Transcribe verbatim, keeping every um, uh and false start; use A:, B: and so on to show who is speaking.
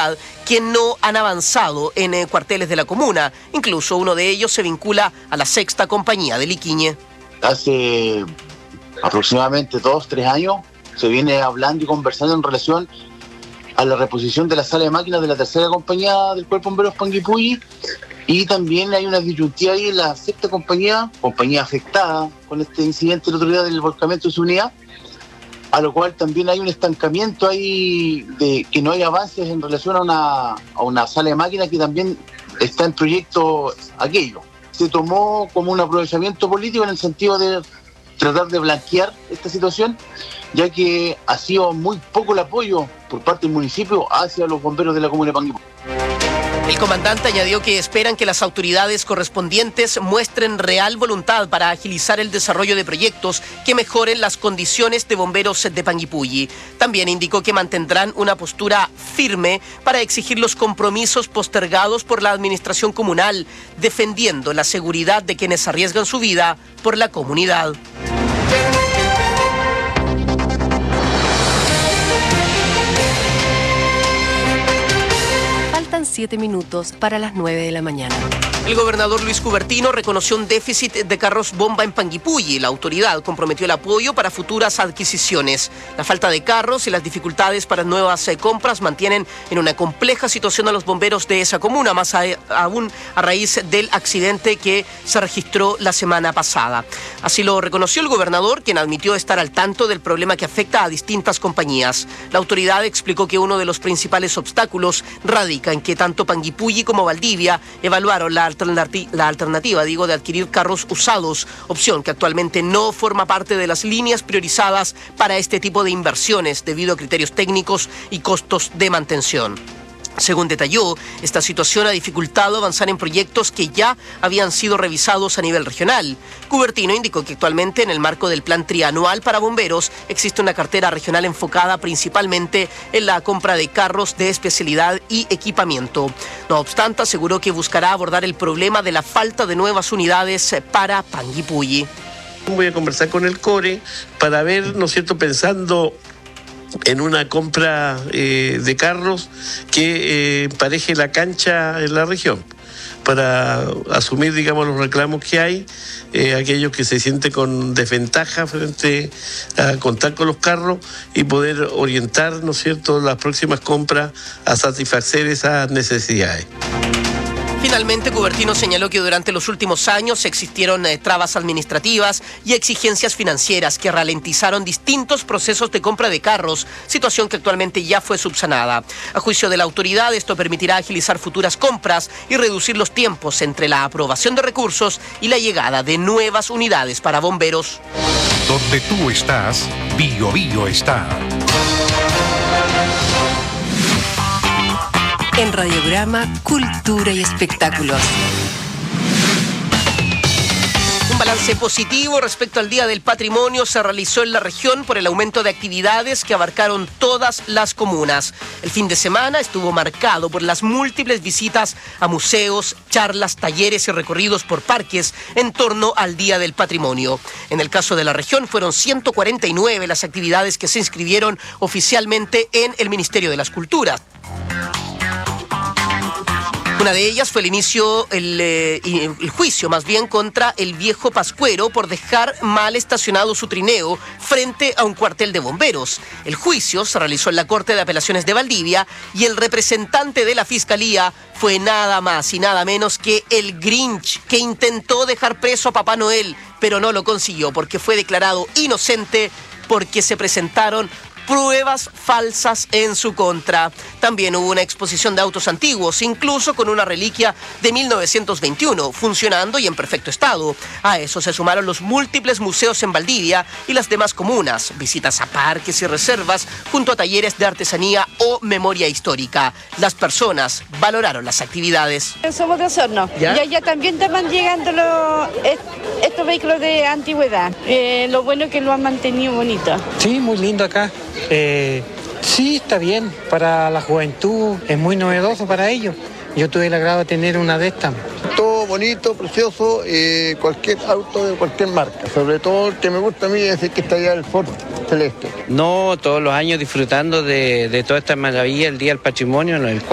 A: ciudad que no han avanzado en eh, cuarteles de la comuna. Incluso uno de ellos se vincula a la sexta compañía de Liquiñe.
B: Hace aproximadamente dos, tres años se viene hablando y conversando en relación a la reposición de la sala de máquinas de la tercera compañía del Cuerpo de Bomberos Panguipulli, y también hay una disyuntiva ahí en la sexta compañía, compañía afectada con este incidente el otro día del volcamiento de su unidad, a lo cual también hay un estancamiento ahí de que no hay avances en relación a una, a una sala de máquinas que también está en proyecto aquello. Se tomó como un aprovechamiento político en el sentido de tratar de blanquear esta situación, ya que ha sido muy poco el apoyo por parte del municipio hacia los bomberos de la comuna de Panguipulli.
A: El comandante añadió que esperan que las autoridades correspondientes muestren real voluntad para agilizar el desarrollo de proyectos que mejoren las condiciones de bomberos de Panguipulli. También indicó que mantendrán una postura firme para exigir los compromisos postergados por la administración comunal, defendiendo la seguridad de quienes arriesgan su vida por la comunidad.
C: Siete minutos para las nueve de la mañana.
A: El gobernador Luis Cubertino reconoció un déficit de carros bomba en Panguipulli. La autoridad comprometió el apoyo para futuras adquisiciones. La falta de carros y las dificultades para nuevas eh, compras mantienen en una compleja situación a los bomberos de esa comuna, más a, aún a raíz del accidente que se registró la semana pasada. Así lo reconoció el gobernador, quien admitió estar al tanto del problema que afecta a distintas compañías. La autoridad explicó que uno de los principales obstáculos radica en que tanto Panguipulli como Valdivia evaluaron la alternati- la alternativa, digo, de adquirir carros usados, opción que actualmente no forma parte de las líneas priorizadas para este tipo de inversiones debido a criterios técnicos y costos de mantención. Según detalló, esta situación ha dificultado avanzar en proyectos que ya habían sido revisados a nivel regional. Cubertino indicó que actualmente en el marco del plan trianual para bomberos existe una cartera regional enfocada principalmente en la compra de carros de especialidad y equipamiento. No obstante, aseguró que buscará abordar el problema de la falta de nuevas unidades para Panguipulli.
D: Voy a conversar con el CORE para ver, ¿no es cierto?, pensando en una compra eh, de carros que eh, empareje la cancha en la región, para asumir, digamos, los reclamos que hay, eh, aquellos que se sienten con desventaja frente a contar con los carros y poder orientar, ¿no es cierto?, las próximas compras a satisfacer esas necesidades.
A: Finalmente, Cubertino señaló que durante los últimos años existieron eh, trabas administrativas y exigencias financieras que ralentizaron distintos procesos de compra de carros, situación que actualmente ya fue subsanada. A juicio de la autoridad, esto permitirá agilizar futuras compras y reducir los tiempos entre la aprobación de recursos y la llegada de nuevas unidades para bomberos.
E: Donde tú estás, Bio Bio está.
C: En Radiograma, Cultura y Espectáculos.
A: Un balance positivo respecto al Día del Patrimonio se realizó en la región por el aumento de actividades que abarcaron todas las comunas. El fin de semana estuvo marcado por las múltiples visitas a museos, charlas, talleres y recorridos por parques en torno al Día del Patrimonio. En el caso de la región fueron ciento cuarenta y nueve las actividades que se inscribieron oficialmente en el Ministerio de las Culturas. Una de ellas fue el inicio, el, eh, el juicio más bien contra el viejo pascuero por dejar mal estacionado su trineo frente a un cuartel de bomberos. El juicio se realizó en la Corte de Apelaciones de Valdivia y el representante de la Fiscalía fue nada más y nada menos que el Grinch, que intentó dejar preso a Papá Noel, pero no lo consiguió porque fue declarado inocente porque se presentaron pruebas falsas en su contra. También hubo una exposición de autos antiguos, incluso con una reliquia de mil novecientos veintiuno, funcionando y en perfecto estado. A eso se sumaron los múltiples museos en Valdivia y las demás comunas, visitas a parques y reservas, junto a talleres de artesanía o memoria histórica. Las personas valoraron las actividades.
F: Somos de Osorno.
A: ¿Ya?
F: Y allá también estaban llegando los, estos vehículos de antigüedad. Eh, lo bueno es que lo han mantenido bonito.
G: Sí, muy lindo acá. Eh, sí, está bien para la juventud, es muy novedoso para ellos. Yo tuve el agrado de tener una de estas.
H: Todo bonito, precioso, eh, cualquier auto de cualquier marca. Sobre todo el que me gusta a mí es el que está allá, el Ford Celeste.
I: No, todos los años disfrutando de, de toda esta maravilla, el Día del Patrimonio, en el